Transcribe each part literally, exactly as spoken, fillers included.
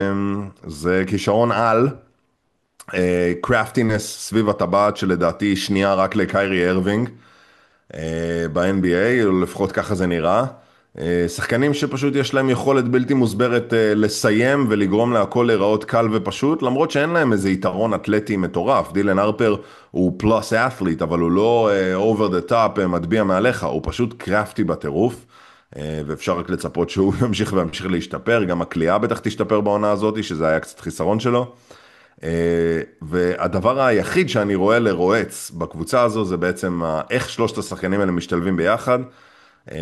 זה כישרון על, קראפטינס סביב הטבעת שלדעתי היא שנייה רק לקיירי הרווינג ב-אן בי איי, או לפחות ככה זה נראה. אה, שחקנים שפשוט יש להם יכולת בלתי מוסברת אה, לסיים ולגרום להכל להיראות קל ופשוט, למרות שאין להם איזה יתרון אתלטי מטורף. דילן הרפר הוא פלוס את'ליט, אבל הוא לא אובר דה טאפ מטביע מעליך, הוא פשוט קראפטי בטירוף. אה, ואפשר רק לצפות שהוא ימשיך וימשיך להשתפר, גם הקליעה בטח תשתפר בעונה הזאת, שזה היה קצת חיסרון שלו. אה, והדבר היחיד שאני רואה לרועץ בקבוצה הזו זה בעצם ה- איך שלושת השחקנים האלה משתלבים ביחד. אה,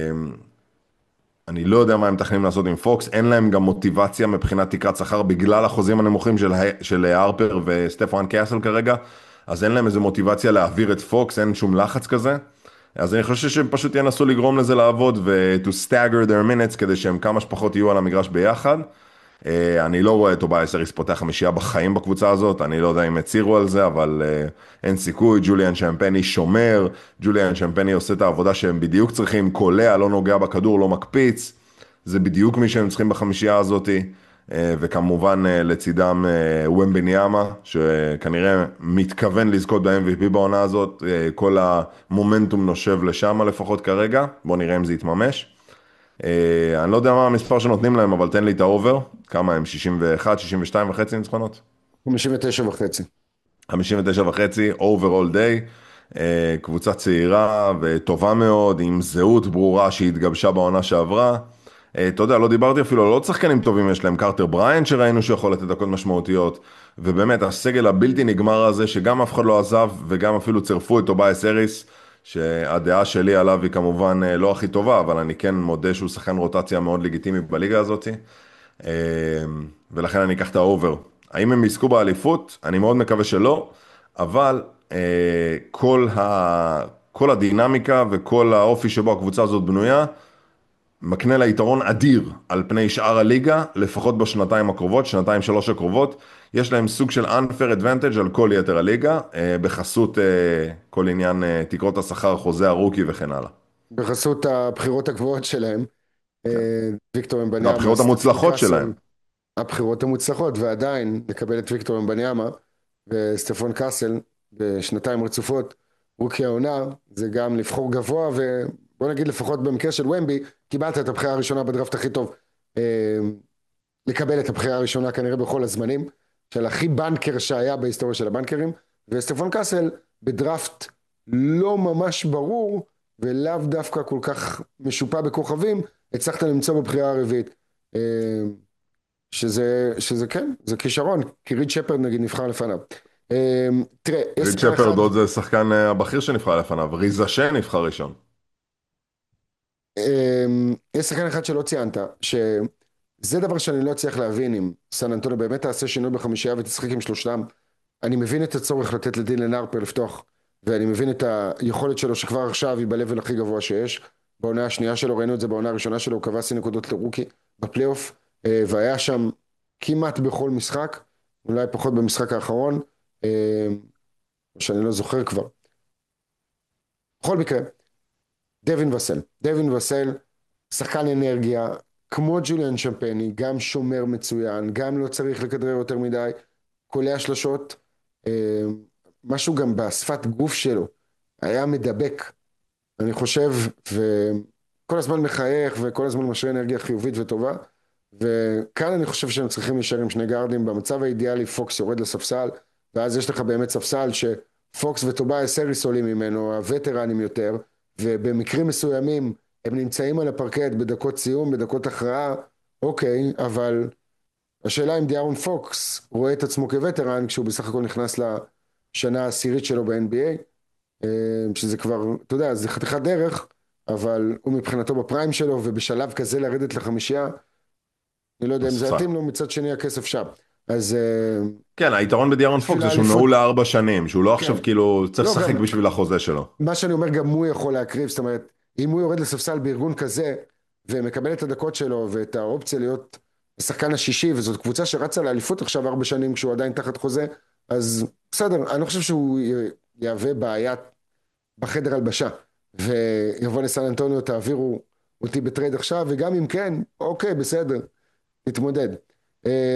אני לא יודע מה הם מתכננים לעשות עם פוקס, אין להם גם מוטיבציה מבחינת תקרת שכר בגלל החוזים הנמוכים של, ה- של הרפר וסטפן קאסל כרגע, אז אין להם איזה מוטיבציה להעביר את פוקס, אין שום לחץ כזה. אז אני חושב שהם פשוט ינסו לגרום לזה לעבוד ו- to stagger their minutes כדי שהם כמה שפחות יהיו על המגרש ביחד. אה, אני לא רואה את טובייס אריס פותח חמישייה בחיים בקבוצה הזאת, אני לא יודע אם הצהירו על זה, אבל אה, אין סיכוי. ג'וליאן שמפני שומר, ג'וליאן שמפני עושה את העבודה שהם בדיוק צריכים, קולע, לא נוגע בכדור, לא מקפיץ, זה בדיוק מי שהם צריכים בחמישייה הזאת. אה, וכמובן אה, לצידם אה, ומבניאמה, שכנראה מתכוון לזכות ב-אם וי פי בעונה הזאת, אה, כל המומנטום נושב לשם לפחות כרגע, בואו נראה אם זה יתממש. אה, אני לא יודע מה המספר שנותנים להם, אבל תן לי את האובר. כמה הם? שישים ואחת, שישים ושתיים וחצי ניצחונות? חמישים ותשע וחצי. חמישים ותשע וחצי, over all day. אה, קבוצה צעירה וטובה מאוד, עם זהות ברורה שהתגבשה בעונה שעברה. אה, אתה יודע, לא דיברתי אפילו על עוד שחקנים טובים, יש להם קרטר בריין שראינו שיכול לתת דקות משמעותיות, ובאמת הסגל הבלתי נגמר הזה, שגם אף אחד לא עזב, וגם אפילו צירפו את טובייס אריס, שהדעה שלי עליו היא כמובן אה, לא הכי טובה, אבל אני כן מודה שהוא שחקן רוטציה מאוד לגיטימי בליגה הזאת, אה, ולכן אני אקח את האובר. האם הם יזכו באליפות? אני מאוד מקווה שלא, אבל אה, כל ה... כל הדינמיקה וכל האופי שבו הקבוצה הזאת בנויה, מקנה לה יתרון אדיר על פני שאר הליגה, לפחות בשנתיים הקרובות, שנתיים שלוש הקרובות. יש להם סוג של unfair advantage על כל יתר הליגה, אה, בחסות אה, כל עניין אה, תקרות השכר, חוזה הרוקי וכן הלאה. בחסות הבחירות הגבוהות שלהם, כן. אה, ויקטור אמבניאמה, והבחירות סטפן המוצלחות שלהם. קאסל, הבחירות המוצלחות, ועדיין לקבל את ויקטור אמבניאמה וסטפן קאסל בשנתיים רצופות, רוקי העונה, זה גם לבחור גבוה, ובוא נגיד לפחות במקרה של ומבי, קיבלת את הבחירה הראשונה בדראפט הכי טוב, אה, לקבל את הבחירה הראשונה כנראה בכל הזמנים, של הכי בנקר שהיה בהיסטוריה של הבנקרים, וסטפן קאסל בדראפט לא ממש ברור, ולאו דווקא כל כך משופע בכוכבים, הצלחת למצוא בבחירה הרביעית. אה, שזה, שזה כן, זה כישרון, כי ריד שפרד נגיד נבחר לפניו. אה, תראה, יש ריד שחקן אחד, שפרד עוד זה שחקן אה, הבכיר שנבחר לפניו, ריזה שן נבחר ראשון. אה, יש שחקן אחד שלא ציינת, שזה דבר שאני לא אצליח להבין אם סן אנטוניו באמת תעשה שינוי בחמישייה ותשחק עם שלושתם. אני מבין את הצורך לתת לדילן הרפר לפתוח, ואני מבין את היכולת שלו שכבר עכשיו היא ב-level הכי גבוה שיש. בעונה השנייה שלו, ראינו את זה בעונה הראשונה שלו, הוא קבע שיא נקודות לרוקי בפלייאוף, אה, והיה שם כמעט בכל משחק, אולי פחות במשחק האחרון, אה, שאני לא זוכר כבר. בכל מקרה, דווין וסל. דווין וסל, שחקן אנרגיה, כמו ג'וליאן שמפני, גם שומר מצוין, גם לא צריך לכדרר יותר מדי, קולע שלשות, אה, משהו גם בשפת גוף שלו, היה מדבק, אני חושב, וכל הזמן מחייך, וכל הזמן משרה אנרגיה חיובית וטובה, וכאן אני חושב שהם צריכים להישאר עם שני גארדים, במצב האידיאלי פוקס יורד לספסל, ואז יש לך באמת ספסל שפוקס וטובייס אריס עולים ממנו, הווטרנים יותר, ובמקרים מסוימים הם נמצאים על הפרקט בדקות סיום, בדקות הכרעה, אוקיי, אבל השאלה אם דיארון פוקס רואה את עצמו כווטרן, כשהוא בסך הכל נכנס לשנה העשירית שלו ב-אן בי איי, שזה כבר, אתה יודע, זה חתיכת דרך, אבל הוא מבחינתו בפריים שלו, ובשלב כזה לרדת לחמישייה, אני לא יודע אם זה בספסל. יתאים לו, מצד שני הכסף שם. אז אה, כן, היתרון בדיארון פוקס בשביל זה שהוא נעול האליפות, לארבע שנים, שהוא לא עכשיו כן. כאילו צריך לא, לשחק גם, בשביל החוזה שלו. מה שאני אומר, גם הוא יכול להקריב, זאת אומרת, אם הוא יורד לספסל בארגון כזה, ומקבל את הדקות שלו, ואת האופציה להיות השחקן השישי, וזאת קבוצה שרצה לאליפות עכשיו ארבע שנים, כשהוא עדיין תחת חוזה, אז בסדר, אני לא חושב שהוא י- יהווה בעיה בחדר הלבשה, ויבוא לסן אנטוניו, תעבירו אותי בטרייד עכשיו, וגם אם כן, אוקיי, בסדר, נתמודד.